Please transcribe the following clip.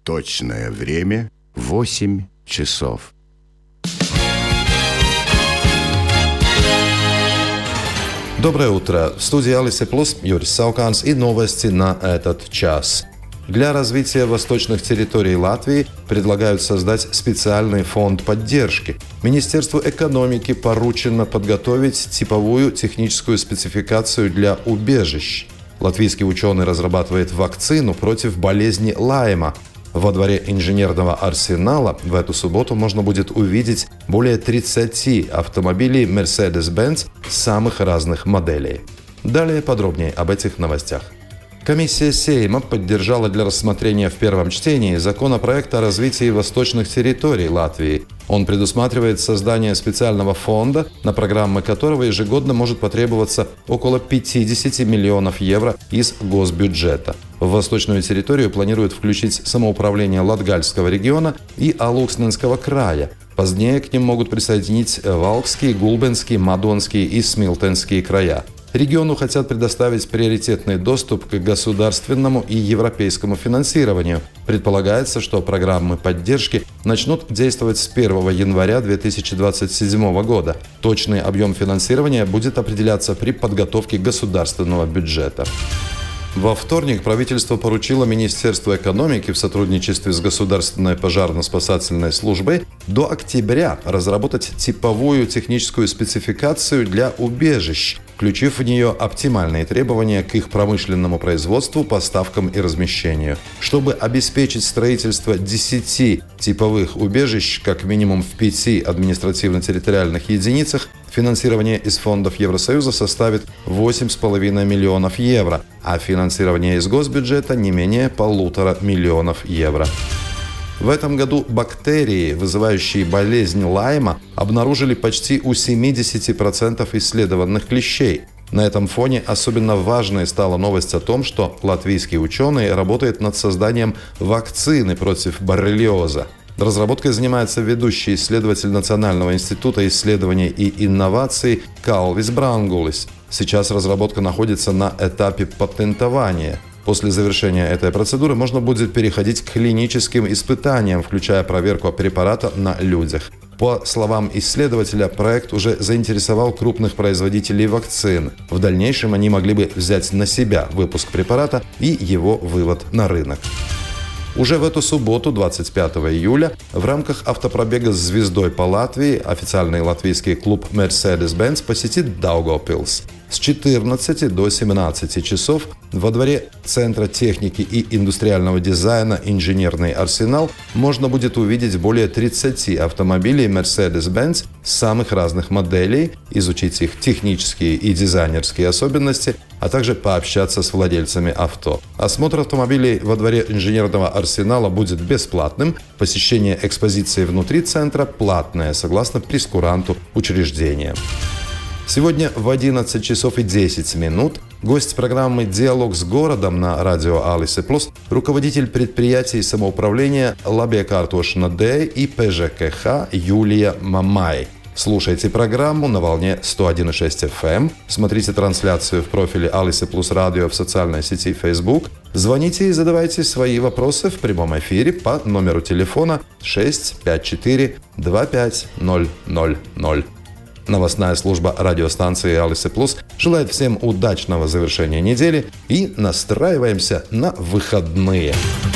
Точное время 8 часов. Доброе утро. В студии Алисы Плюс Юрий Сауканс и новости на этот час. Для развития восточных территорий Латвии предлагают создать специальный фонд поддержки. Министерству экономики поручено подготовить типовую техническую спецификацию для убежищ. Латвийский ученый разрабатывает вакцину против болезни Лайма. Во дворе инженерного арсенала в эту субботу можно будет увидеть более 30 автомобилей Mercedes-Benz самых разных моделей. Далее подробнее об этих новостях. Комиссия Сейма поддержала для рассмотрения в первом чтении законопроект о развитии восточных территорий Латвии. Он предусматривает создание специального фонда, на программы которого ежегодно может потребоваться около 50 миллионов евро из госбюджета. В восточную территорию планируют включить самоуправление Латгальского региона и Алуксненского края. Позднее к ним могут присоединить Валкский, Гулбенский, Мадонский и Смилтенский края. Региону хотят предоставить приоритетный доступ к государственному и европейскому финансированию. Предполагается, что программы поддержки начнут действовать с 1 января 2027 года. Точный объем финансирования будет определяться при подготовке государственного бюджета. Во вторник правительство поручило Министерству экономики в сотрудничестве с Государственной пожарно-спасательной службой до октября разработать типовую техническую спецификацию для убежищ, включив в нее оптимальные требования к их промышленному производству, поставкам и размещению. Чтобы обеспечить строительство 10 типовых убежищ, как минимум в 5 административно-территориальных единицах, финансирование из фондов Евросоюза составит 8,5 миллионов евро, а финансирование из госбюджета не менее 1,5 миллиона евро. В этом году бактерии, вызывающие болезнь Лайма, обнаружили почти у 70% исследованных клещей. На этом фоне особенно важной стала новость о том, что латвийский ученый работает над созданием вакцины против боррелиоза. Разработкой занимается ведущий исследователь Национального института исследований и инноваций Калвис Брангулис. Сейчас разработка находится на этапе патентования. После завершения этой процедуры можно будет переходить к клиническим испытаниям, включая проверку препарата на людях. По словам исследователя, проект уже заинтересовал крупных производителей вакцин. В дальнейшем они могли бы взять на себя выпуск препарата и его вывод на рынок. Уже в эту субботу, 25 июля, в рамках автопробега с звездой по Латвии официальный латвийский клуб Mercedes-Benz посетит Даугавпилс. С 14 до 17 часов во дворе Центра техники и индустриального дизайна «Инженерный арсенал» можно будет увидеть более 30 автомобилей Mercedes-Benz самых разных моделей, изучить их технические и дизайнерские особенности, а также пообщаться с владельцами авто. Осмотр автомобилей во дворе инженерного арсенала будет бесплатным, посещение экспозиции внутри центра платное, согласно прескуранту учреждения. Сегодня в 11 часов и 10 минут гость программы «Диалог с городом» на радио Алисы Плюс, руководитель предприятий самоуправления Лабиекартошна Д и ПЖКХ Юлия Мамай. Слушайте программу на волне 101,6 FM, смотрите трансляцию в профиле Алисы Плюс Радио в социальной сети Facebook, звоните и задавайте свои вопросы в прямом эфире по номеру телефона 654 25000. Новостная служба радиостанции Алисы Плюс желает всем удачного завершения недели и настраиваемся на выходные.